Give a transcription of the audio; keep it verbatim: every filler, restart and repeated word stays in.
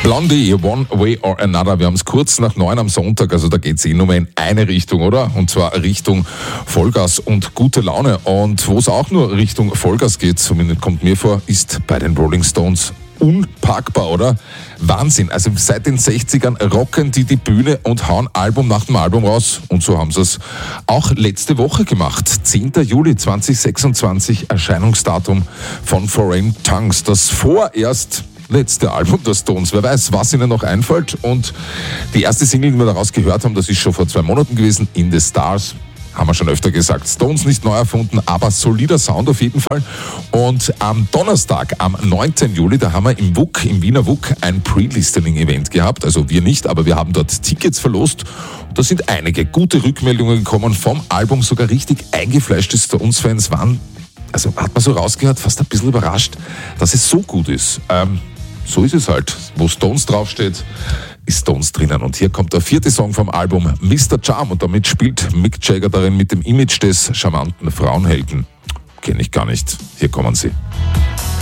Blondie, One Way or Another. Wir haben es kurz nach neun am Sonntag, also da geht es eh nur mehr in eine Richtung, oder? Und zwar Richtung Vollgas und gute Laune. Und wo es auch nur Richtung Vollgas geht, zumindest kommt mir vor, ist bei den Rolling Stones unpackbar, oder? Wahnsinn. Also seit den sechzigern rocken die die Bühne und hauen Album nach dem Album raus. Und so haben sie es auch letzte Woche gemacht. zehnten Juli zweitausendsechsundzwanzig, Erscheinungsdatum von Foreign Tongues. Das vorerst letzte Album der Stones. Wer weiß, was ihnen noch einfällt. Und die erste Single, die wir daraus gehört haben, das ist schon vor zwei Monaten gewesen, In the Stars. Haben wir schon öfter gesagt. Stones nicht neu erfunden, aber solider Sound auf jeden Fall. Und am Donnerstag, am neunten Juli, da haben wir im W U K, im Wiener W U K, ein Pre-Listening-Event gehabt. Also wir nicht, aber wir haben dort Tickets verlost. Und da sind einige gute Rückmeldungen gekommen vom Album. Sogar richtig eingefleischte Stones-Fans waren, also hat man so rausgehört, fast ein bisschen überrascht, dass es so gut ist. Ähm, so ist es halt. Wo Stones draufsteht, ist Stones drinnen. Und hier kommt der vierte Song vom Album, Mister Charm. Und damit spielt Mick Jagger darin mit dem Image des charmanten Frauenhelden. Kenne ich gar nicht. Hier kommen sie.